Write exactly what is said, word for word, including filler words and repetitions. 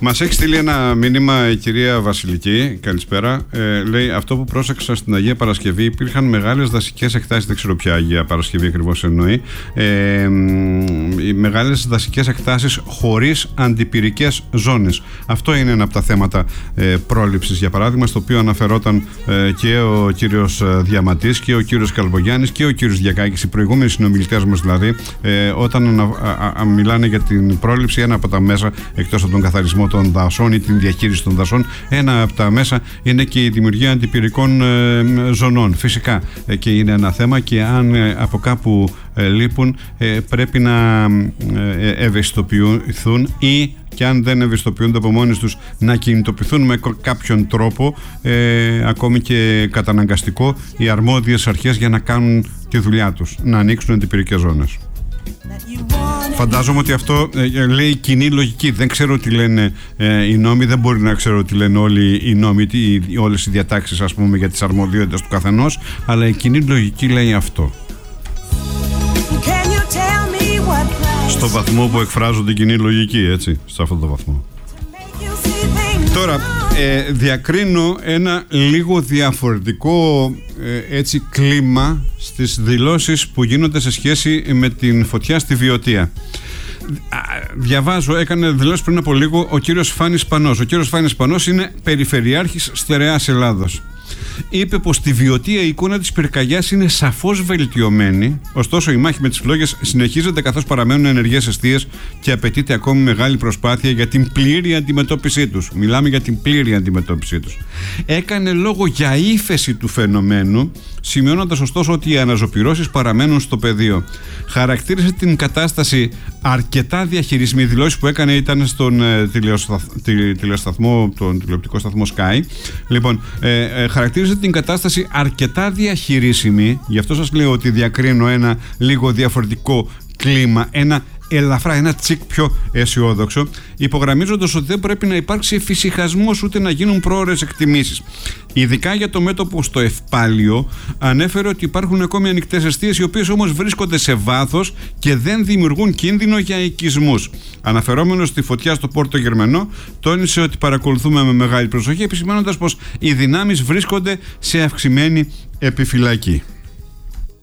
Μας έχει στείλει ένα μήνυμα η κυρία Βασιλική. Καλησπέρα. Ε, λέει: αυτό που πρόσεξα στην Αγία Παρασκευή, υπήρχαν μεγάλες δασικές εκτάσεις. Δεν ξέρω ποια Αγία Παρασκευή ακριβώς εννοεί. Ε, οι μεγάλες δασικές εκτάσεις χωρίς αντιπυρικές ζώνες. Αυτό είναι ένα από τα θέματα ε, πρόληψης, για παράδειγμα, στο οποίο αναφερόταν ε, και ο κύριος Διαματής και ο κύριος Καλβογιάννης και ο κύριος Διακάκης, οι προηγούμενοι συνομιλητές μας δηλαδή, ε, όταν ανα, α, α, μιλάνε για την πρόληψη, ένα από τα μέσα, εκτός από τον καθαρισμό των δασών ή την διαχείριση των δασών, ένα από τα μέσα είναι και η δημιουργία αντιπυρικών ε, ζωνών. Φυσικά ε, και είναι ένα θέμα, και αν ε, από κάπου ε, λείπουν, ε, πρέπει να ε, ευαισθητοποιηθούν, ή και αν δεν ευαισθητοποιούνται από μόνοι τους, να κινητοποιηθούν με κάποιον τρόπο, ε, ακόμη και καταναγκαστικό, οι αρμόδιες αρχές για να κάνουν τη δουλειά τους, να ανοίξουν αντιπυρικές ζώνες. Φαντάζομαι ότι αυτό ε, λέει κοινή λογική. Δεν ξέρω τι λένε ε, οι νόμοι, δεν μπορεί να ξέρω τι λένε όλοι οι νόμοι, τι, όλες οι διατάξεις, ας πούμε, για τις αρμοδιότητες του καθενός, αλλά η κοινή λογική λέει αυτό. Στο βαθμό που εκφράζονται κοινή λογική, έτσι, σε αυτόν τον βαθμό. Τώρα, ε, διακρίνω ένα λίγο διαφορετικό ε, έτσι κλίμα στις δηλώσεις που γίνονται σε σχέση με την φωτιά στη Βιωτία. Διαβάζω, έκανε δηλώσεις πριν από λίγο ο κύριος Φάνης Πανός. Ο κύριος Φάνης Πανός είναι περιφερειάρχης Στερεάς Ελλάδος. Είπε πως στη Βιωτία η εικόνα της πυρκαγιάς είναι σαφώς βελτιωμένη, ωστόσο η μάχη με τις φλόγες συνεχίζεται καθώς παραμένουν ενεργές εστίες και απαιτείται ακόμη μεγάλη προσπάθεια για την πλήρη αντιμετώπιση τους. Μιλάμε για την πλήρη αντιμετώπιση τους. Έκανε λόγο για ύφεση του φαινομένου, σημειώνοντας ωστόσο ότι οι αναζωπυρώσεις παραμένουν στο πεδίο. Χαρακτήρισε την κατάσταση αρκετά διαχειρίσιμη. Οι δηλώσεις που έκανε ήταν στον ε, τηλεοσταθμό, τον τηλεοπτικό σταθμό Sky. Λοιπόν, ε, ε, χαρακτήρισε την κατάσταση αρκετά διαχειρίσιμη. Γι' αυτό σας λέω ότι διακρίνω ένα λίγο διαφορετικό κλίμα, ένα ελαφρά, ένα τσικ πιο αισιόδοξο, υπογραμμίζοντας ότι δεν πρέπει να υπάρξει εφησυχασμός ούτε να γίνουν πρόωρες εκτιμήσεις. Ειδικά για το μέτωπο στο Ευπάλιο, ανέφερε ότι υπάρχουν ακόμη ανοιχτές εστίες, οι οποίες όμως βρίσκονται σε βάθος και δεν δημιουργούν κίνδυνο για οικισμούς. Αναφερόμενος στη φωτιά στο Πόρτο Γερμανό, τόνισε ότι παρακολουθούμε με μεγάλη προσοχή, επισημαίνοντας πως οι δυνάμεις βρίσκονται σε αυξημένη επιφυλακή.